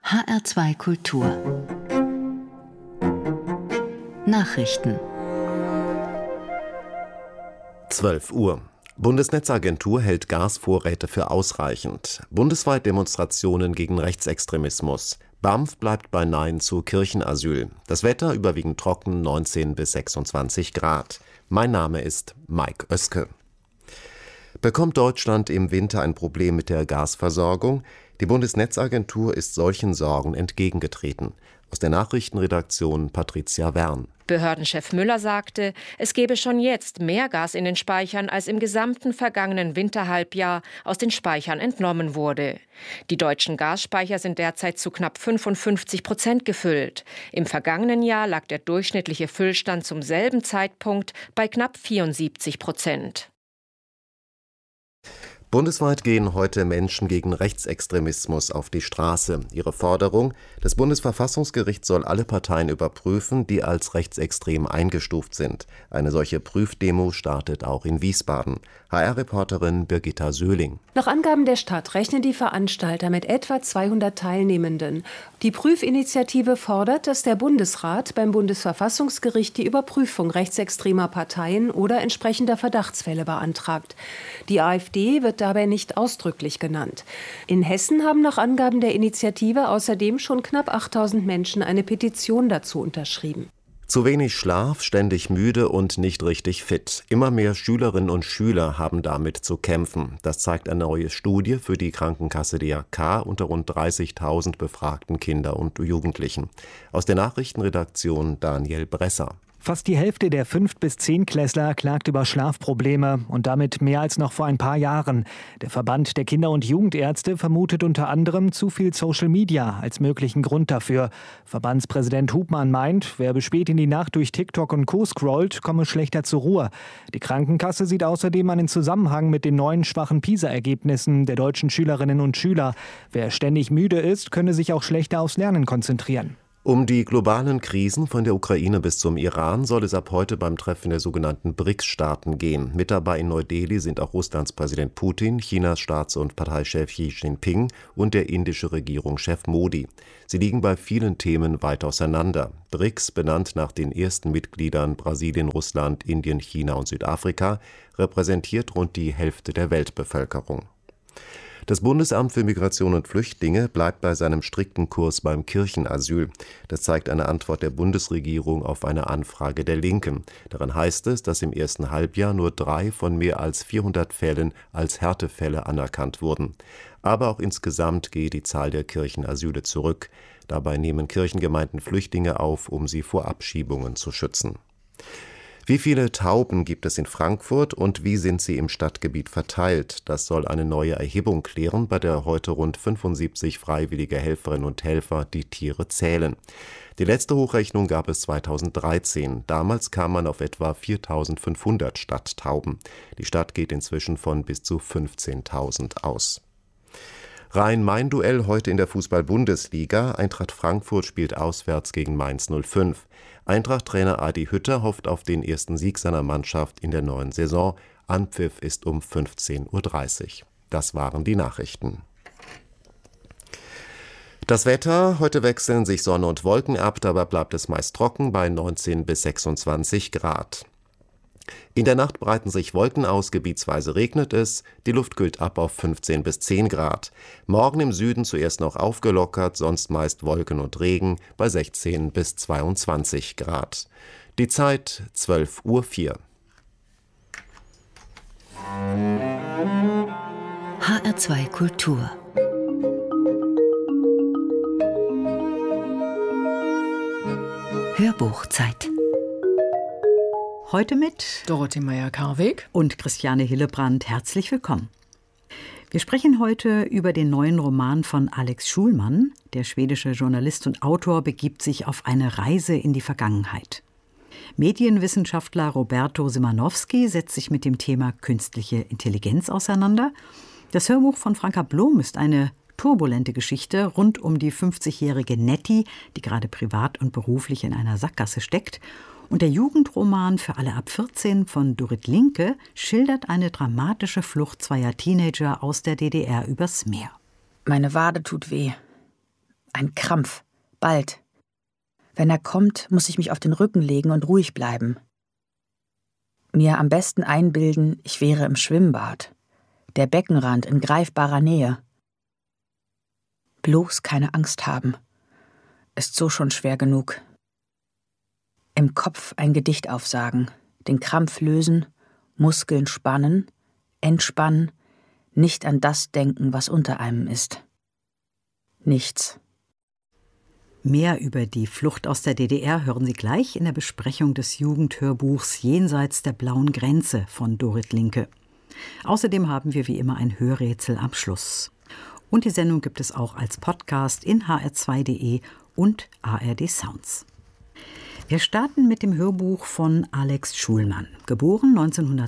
HR2 Kultur Nachrichten 12 Uhr. Bundesnetzagentur hält Gasvorräte für ausreichend. Bundesweit Demonstrationen gegen Rechtsextremismus. BAMF bleibt bei Nein zu Kirchenasyl. Das Wetter überwiegend trocken, 19 bis 26 Grad. Mein Name ist Mike Oeske. Bekommt Deutschland im Winter ein Problem mit der Gasversorgung? Die Bundesnetzagentur ist solchen Sorgen entgegengetreten. Aus der Nachrichtenredaktion Patricia Wern. Behördenchef Müller sagte, es gebe schon jetzt mehr Gas in den Speichern, als im gesamten vergangenen Winterhalbjahr aus den Speichern entnommen wurde. Die deutschen Gasspeicher sind derzeit zu knapp 55% gefüllt. Im vergangenen Jahr lag der durchschnittliche Füllstand zum selben Zeitpunkt bei knapp 74%. Bundesweit gehen heute Menschen gegen Rechtsextremismus auf die Straße. Ihre Forderung: Das Bundesverfassungsgericht soll alle Parteien überprüfen, die als rechtsextrem eingestuft sind. Eine solche Prüfdemo startet auch in Wiesbaden. HR-Reporterin Birgitta Söhling. Nach Angaben der Stadt rechnen die Veranstalter mit etwa 200 Teilnehmenden. Die Prüfinitiative fordert, dass der Bundesrat beim Bundesverfassungsgericht die Überprüfung rechtsextremer Parteien oder entsprechender Verdachtsfälle beantragt. Die AfD wird dabei nicht ausdrücklich genannt. In Hessen haben nach Angaben der Initiative außerdem schon knapp 8000 Menschen eine Petition dazu unterschrieben. Zu wenig Schlaf, ständig müde und nicht richtig fit. Immer mehr Schülerinnen und Schüler haben damit zu kämpfen. Das zeigt eine neue Studie für die Krankenkasse DRK unter rund 30.000 befragten Kinder und Jugendlichen. Aus der Nachrichtenredaktion Daniel Bresser. Fast die Hälfte der 5- bis 10-Klässler klagt über Schlafprobleme und damit mehr als noch vor ein paar Jahren. Der Verband der Kinder- und Jugendärzte vermutet unter anderem zu viel Social Media als möglichen Grund dafür. Verbandspräsident Hubmann meint, wer bis spät in die Nacht durch TikTok und Co. scrollt, komme schlechter zur Ruhe. Die Krankenkasse sieht außerdem einen Zusammenhang mit den neuen schwachen PISA-Ergebnissen der deutschen Schülerinnen und Schüler. Wer ständig müde ist, könne sich auch schlechter aufs Lernen konzentrieren. Um die globalen Krisen von der Ukraine bis zum Iran soll es ab heute beim Treffen der sogenannten BRICS-Staaten gehen. Mit dabei in Neu-Delhi sind auch Russlands Präsident Putin, Chinas Staats- und Parteichef Xi Jinping und der indische Regierungschef Modi. Sie liegen bei vielen Themen weit auseinander. BRICS, benannt nach den ersten Mitgliedern Brasilien, Russland, Indien, China und Südafrika, repräsentiert rund die Hälfte der Weltbevölkerung. Das Bundesamt für Migration und Flüchtlinge bleibt bei seinem strikten Kurs beim Kirchenasyl. Das zeigt eine Antwort der Bundesregierung auf eine Anfrage der Linken. Darin heißt es, dass im ersten Halbjahr nur 3 von mehr als 400 Fällen als Härtefälle anerkannt wurden. Aber auch insgesamt gehe die Zahl der Kirchenasyle zurück. Dabei nehmen Kirchengemeinden Flüchtlinge auf, um sie vor Abschiebungen zu schützen. Wie viele Tauben gibt es in Frankfurt und wie sind sie im Stadtgebiet verteilt? Das soll eine neue Erhebung klären, bei der heute rund 75 freiwillige Helferinnen und Helfer die Tiere zählen. Die letzte Hochrechnung gab es 2013. Damals kam man auf etwa 4.500 Stadttauben. Die Stadt geht inzwischen von bis zu 15.000 aus. Rhein-Main-Duell heute in der Fußball-Bundesliga. Eintracht Frankfurt spielt auswärts gegen Mainz 05. Eintracht-Trainer Adi Hütter hofft auf den ersten Sieg seiner Mannschaft in der neuen Saison. Anpfiff ist um 15:30 Uhr. Das waren die Nachrichten. Das Wetter: Heute wechseln sich Sonne und Wolken ab, dabei bleibt es meist trocken bei 19 bis 26 Grad. In der Nacht breiten sich Wolken aus, gebietsweise regnet es, die Luft kühlt ab auf 15 bis 10 Grad. Morgen im Süden zuerst noch aufgelockert, sonst meist Wolken und Regen bei 16 bis 22 Grad. Die Zeit 12:04 Uhr. HR2 Kultur Hörbuchzeit. Heute mit Dorothee Meyer-Karweg und Christiane Hillebrand. Herzlich willkommen. Wir sprechen heute über den neuen Roman von Alex Schulman. Der schwedische Journalist und Autor begibt sich auf eine Reise in die Vergangenheit. Medienwissenschaftler Roberto Szymanowski setzt sich mit dem Thema künstliche Intelligenz auseinander. Das Hörbuch von Franka Blom ist eine turbulente Geschichte rund um die 50-jährige Nettie, die gerade privat und beruflich in einer Sackgasse steckt. Und der Jugendroman für alle ab 14 von Dorit Linke schildert eine dramatische Flucht zweier Teenager aus der DDR übers Meer. Meine Wade tut weh. Ein Krampf. Bald. Wenn er kommt, muss ich mich auf den Rücken legen und ruhig bleiben. Mir am besten einbilden, ich wäre im Schwimmbad. Der Beckenrand in greifbarer Nähe. Bloß keine Angst haben. Ist so schon schwer genug. Im Kopf ein Gedicht aufsagen, den Krampf lösen, Muskeln spannen, entspannen, nicht an das denken, was unter einem ist. Nichts. Mehr über die Flucht aus der DDR hören Sie gleich in der Besprechung des Jugendhörbuchs Jenseits der blauen Grenze von Dorit Linke. Außerdem haben wir wie immer ein Hörrätsel am Schluss. Und die Sendung gibt es auch als Podcast in hr2.de und ARD Sounds. Wir starten mit dem Hörbuch von Alex Schulman, geboren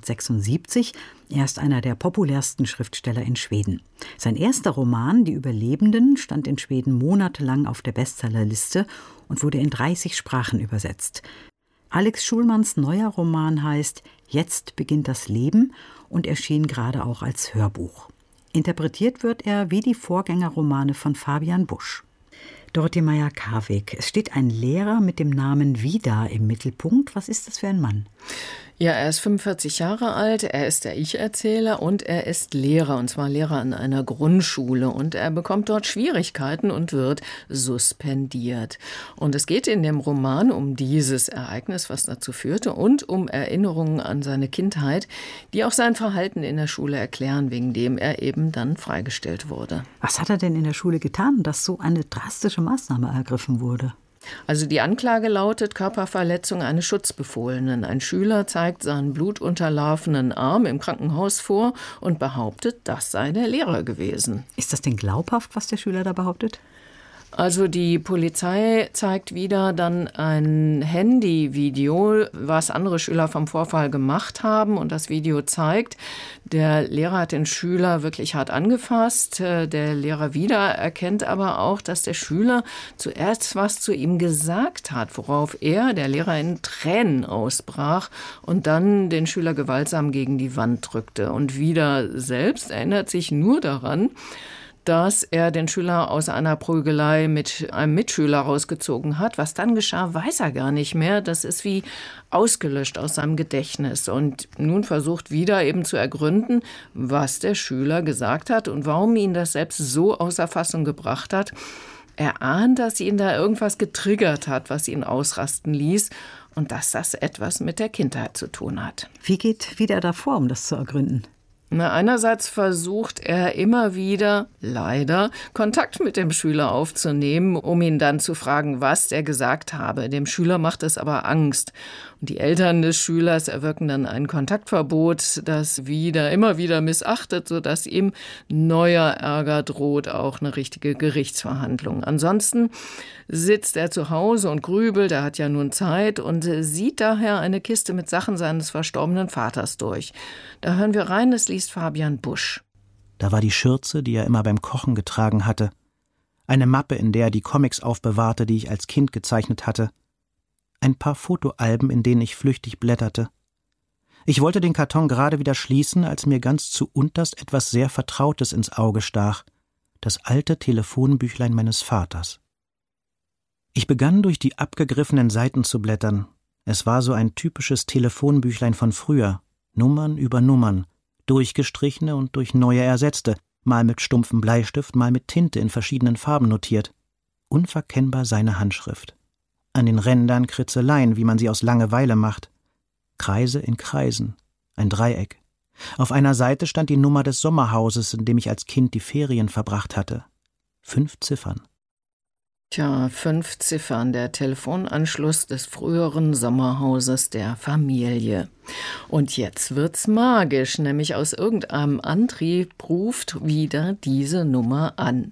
1976. Er ist einer der populärsten Schriftsteller in Schweden. Sein erster Roman, Die Überlebenden, stand in Schweden monatelang auf der Bestsellerliste und wurde in 30 Sprachen übersetzt. Alex Schulmans neuer Roman heißt Jetzt beginnt das Leben und erschien gerade auch als Hörbuch. Interpretiert wird er wie die Vorgängerromane von Fabian Busch. Dorothee Meyer-Karweg, es steht ein Lehrer mit dem Namen Vida im Mittelpunkt. Was ist das für ein Mann? Ja, er ist 45 Jahre alt, er ist der Ich-Erzähler und er ist Lehrer, und zwar Lehrer an einer Grundschule. Und er bekommt dort Schwierigkeiten und wird suspendiert. Und es geht in dem Roman um dieses Ereignis, was dazu führte, und um Erinnerungen an seine Kindheit, die auch sein Verhalten in der Schule erklären, wegen dem er eben dann freigestellt wurde. Was hat er denn in der Schule getan, dass so eine drastische Maßnahme ergriffen wurde? Also die Anklage lautet Körperverletzung eines Schutzbefohlenen. Ein Schüler zeigt seinen blutunterlaufenen Arm im Krankenhaus vor und behauptet, das sei der Lehrer gewesen. Ist das denn glaubhaft, was der Schüler da behauptet? Also die Polizei zeigt wieder dann ein Handyvideo, was andere Schüler vom Vorfall gemacht haben. Und das Video zeigt, der Lehrer hat den Schüler wirklich hart angefasst. Der Lehrer wieder erkennt aber auch, dass der Schüler zuerst was zu ihm gesagt hat, worauf er, der Lehrer, in Tränen ausbrach und dann den Schüler gewaltsam gegen die Wand drückte. Und wieder selbst erinnert sich nur daran, dass er den Schüler aus einer Prügelei mit einem Mitschüler rausgezogen hat. Was dann geschah, weiß er gar nicht mehr. Das ist wie ausgelöscht aus seinem Gedächtnis. Und nun versucht wieder eben zu ergründen, was der Schüler gesagt hat und warum ihn das selbst so außer Fassung gebracht hat. Er ahnt, dass ihn da irgendwas getriggert hat, was ihn ausrasten ließ und dass das etwas mit der Kindheit zu tun hat. Wie geht wieder davor, um das zu ergründen? Einerseits versucht er immer wieder, leider, Kontakt mit dem Schüler aufzunehmen, um ihn dann zu fragen, was er gesagt habe. Dem Schüler macht es aber Angst. Und die Eltern des Schülers erwirken dann ein Kontaktverbot, das immer wieder missachtet, sodass ihm neuer Ärger droht, auch eine richtige Gerichtsverhandlung. Ansonsten sitzt er zu Hause und grübelt, er hat ja nun Zeit und sieht daher eine Kiste mit Sachen seines verstorbenen Vaters durch. Da hören wir rein, es liest Fabian Busch. Da war die Schürze, die er immer beim Kochen getragen hatte, eine Mappe, in der er die Comics aufbewahrte, die ich als Kind gezeichnet hatte, ein paar Fotoalben, in denen ich flüchtig blätterte. Ich wollte den Karton gerade wieder schließen, als mir ganz zu unterst etwas sehr Vertrautes ins Auge stach, das alte Telefonbüchlein meines Vaters. Ich begann, durch die abgegriffenen Seiten zu blättern. Es war so ein typisches Telefonbüchlein von früher, Nummern über Nummern, durchgestrichene und durch neue ersetzte, mal mit stumpfem Bleistift, mal mit Tinte in verschiedenen Farben notiert. Unverkennbar seine Handschrift. An den Rändern Kritzeleien, wie man sie aus Langeweile macht. Kreise in Kreisen, ein Dreieck. Auf einer Seite stand die Nummer des Sommerhauses, in dem ich als Kind die Ferien verbracht hatte. 5 Ziffern. Tja, 5 Ziffern, der Telefonanschluss des früheren Sommerhauses der Familie. Und jetzt wird's magisch, nämlich aus irgendeinem Antrieb ruft wieder diese Nummer an.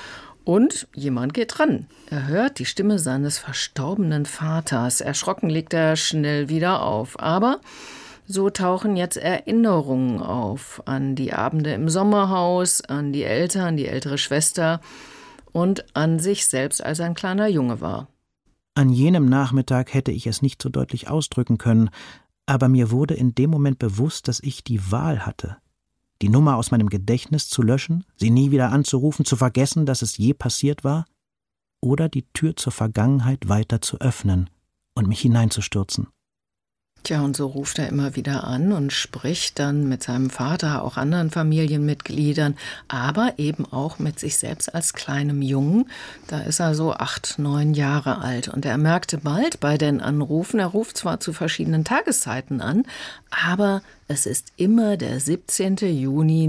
Und jemand geht ran. Er hört die Stimme seines verstorbenen Vaters. Erschrocken legt er schnell wieder auf. Aber so tauchen jetzt Erinnerungen auf an die Abende im Sommerhaus, an die Eltern, die ältere Schwester und an sich selbst, als er ein kleiner Junge war. An jenem Nachmittag hätte ich es nicht so deutlich ausdrücken können, aber mir wurde in dem Moment bewusst, dass ich die Wahl hatte. Die Nummer aus meinem Gedächtnis zu löschen, sie nie wieder anzurufen, zu vergessen, dass es je passiert war? oder die Tür zur Vergangenheit weiter zu öffnen und mich hineinzustürzen. Tja, und so ruft er immer wieder an und spricht dann mit seinem Vater, auch anderen Familienmitgliedern, aber eben auch mit sich selbst als kleinem Jungen. Da ist er so 8, 9 Jahre alt. Und er merkte bald bei den Anrufen, er ruft zwar zu verschiedenen Tageszeiten an, aber es ist immer der 17. Juni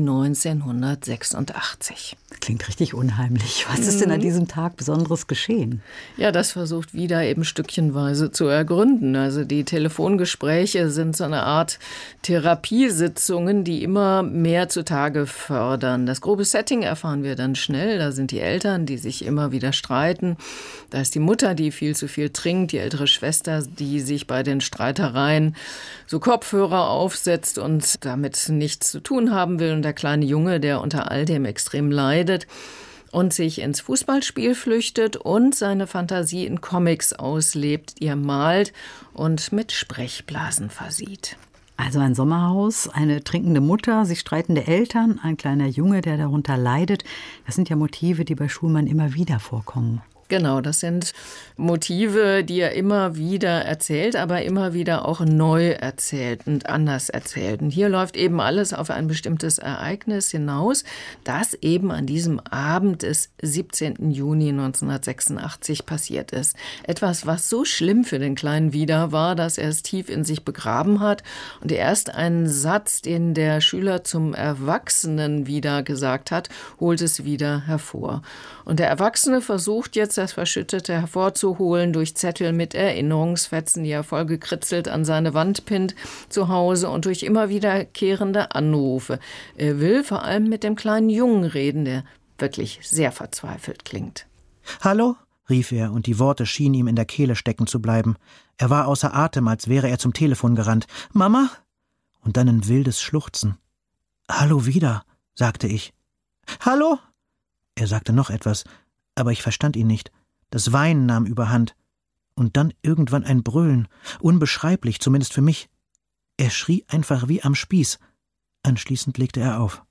1986. Klingt richtig unheimlich. Was ist denn an diesem Tag Besonderes geschehen? Ja, das versucht wieder eben stückchenweise zu ergründen. Also die Telefongespräche sind so eine Art Therapiesitzungen, die immer mehr zutage fördern. Das grobe Setting erfahren wir dann schnell. Da sind die Eltern, die sich immer wieder streiten. Da ist die Mutter, die viel zu viel trinkt, die ältere Schwester, die sich bei den Streitereien so Kopfhörer aufsetzt und damit nichts zu tun haben will. Und der kleine Junge, der unter all dem extrem leidet und sich ins Fußballspiel flüchtet und seine Fantasie in Comics auslebt, die er malt und mit Sprechblasen versieht. Also ein Sommerhaus, eine trinkende Mutter, sich streitende Eltern, ein kleiner Junge, der darunter leidet. Das sind ja Motive, die bei Schulman immer wieder vorkommen. Genau, das sind Motive, die er immer wieder erzählt, aber immer wieder auch neu erzählt und anders erzählt. Und hier läuft eben alles auf ein bestimmtes Ereignis hinaus, das eben an diesem Abend des 17. Juni 1986 passiert ist. Etwas, was so schlimm für den kleinen Wieder war, dass er es tief in sich begraben hat und erst einen Satz, den der Schüler zum Erwachsenen wieder gesagt hat, holt es wieder hervor. Und der Erwachsene versucht jetzt, das Verschüttete hervorzuholen durch Zettel mit Erinnerungsfetzen, die er vollgekritzelt an seine Wand pinnt zu Hause und durch immer wiederkehrende Anrufe. Er will vor allem mit dem kleinen Jungen reden, der wirklich sehr verzweifelt klingt. »Hallo?« rief er, und die Worte schienen ihm in der Kehle stecken zu bleiben. Er war außer Atem, als wäre er zum Telefon gerannt. »Mama?« Und dann ein wildes Schluchzen. »Hallo wieder«, sagte ich. »Hallo?« Er sagte noch etwas, aber ich verstand ihn nicht. Das Weinen nahm überhand. Und dann irgendwann ein Brüllen, unbeschreiblich, zumindest für mich. Er schrie einfach wie am Spieß. Anschließend legte er auf.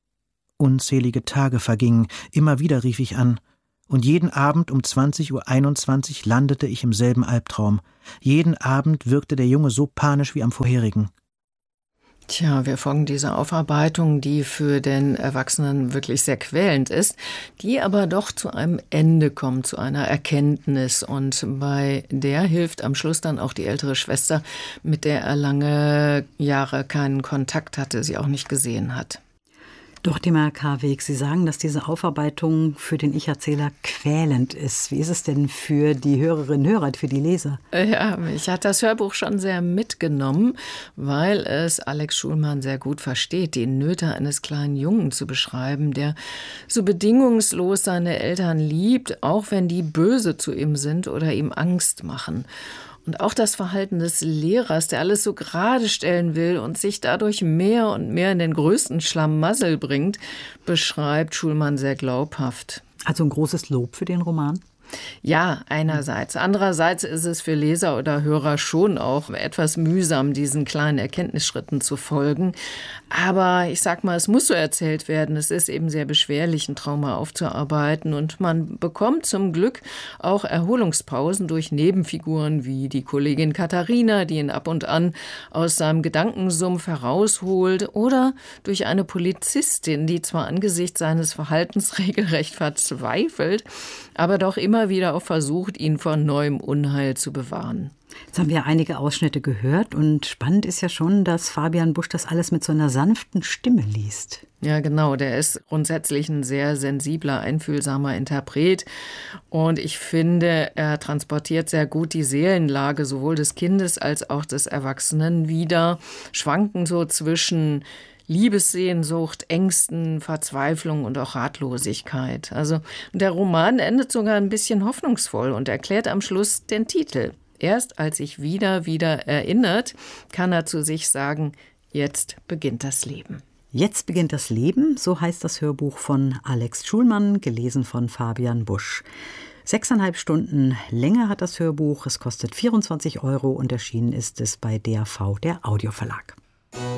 Unzählige Tage vergingen, immer wieder rief ich an. Und jeden Abend um 20:21 Uhr landete ich im selben Albtraum. Jeden Abend wirkte der Junge so panisch wie am vorherigen. Tja, wir folgen dieser Aufarbeitung, die für den Erwachsenen wirklich sehr quälend ist, die aber doch zu einem Ende kommt, zu einer Erkenntnis. Und bei der hilft am Schluss dann auch die ältere Schwester, mit der er lange Jahre keinen Kontakt hatte, sie auch nicht gesehen hat. Dorothea Karweg, Sie sagen, dass diese Aufarbeitung für den Ich-Erzähler quälend ist. Wie ist es denn für die Hörerinnen und Hörer, für die Leser? Ja, mich hat das Hörbuch schon sehr mitgenommen, weil es Alex Schulman sehr gut versteht, die Nöte eines kleinen Jungen zu beschreiben, der so bedingungslos seine Eltern liebt, auch wenn die böse zu ihm sind oder ihm Angst machen. Und auch das Verhalten des Lehrers, der alles so gerade stellen will und sich dadurch mehr und mehr in den größten Schlamassel bringt, beschreibt Schulman sehr glaubhaft. Also ein großes Lob für den Roman? Ja, einerseits. Andererseits ist es für Leser oder Hörer schon auch etwas mühsam, diesen kleinen Erkenntnisschritten zu folgen. Aber ich sag mal, es muss so erzählt werden. Es ist eben sehr beschwerlich, ein Trauma aufzuarbeiten. Und man bekommt zum Glück auch Erholungspausen durch Nebenfiguren wie die Kollegin Katharina, die ihn ab und an aus seinem Gedankensumpf herausholt. Oder durch eine Polizistin, die zwar angesichts seines Verhaltens regelrecht verzweifelt, aber doch immer wieder auch versucht, ihn vor neuem Unheil zu bewahren. Jetzt haben wir einige Ausschnitte gehört und spannend ist ja schon, dass Fabian Busch das alles mit so einer sanften Stimme liest. Ja, genau. Der ist grundsätzlich ein sehr sensibler, einfühlsamer Interpret. Und ich finde, er transportiert sehr gut die Seelenlage sowohl des Kindes als auch des Erwachsenen wider, schwanken so zwischen Liebessehnsucht, Ängsten, Verzweiflung und auch Ratlosigkeit. Also der Roman endet sogar ein bisschen hoffnungsvoll und erklärt am Schluss den Titel. Erst als sich wieder erinnert, kann er zu sich sagen, jetzt beginnt das Leben. Jetzt beginnt das Leben, so heißt das Hörbuch von Alex Schulman, gelesen von Fabian Busch. 6,5 Stunden Länge hat das Hörbuch, es kostet 24 € und erschienen ist es bei DAV, der Audioverlag.